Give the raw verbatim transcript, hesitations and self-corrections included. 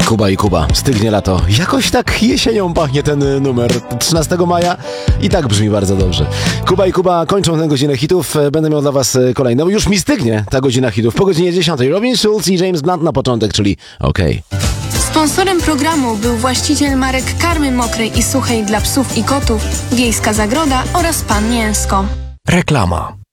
Kuba i Kuba, stygnie lato. Jakoś tak jesienią pachnie ten numer. trzynastego maja i tak brzmi bardzo dobrze. Kuba i Kuba kończą tę godzinę hitów. Będę miał dla was kolejną. Już mi stygnie ta godzina hitów. Po godzinie dziesiątej Robin Schulz i James Blunt na początek, czyli okej. Okay. Sponsorem programu był właściciel marek karmy mokrej i suchej dla psów i kotów, Wiejska Zagroda oraz Pan Mięsko. Reklama.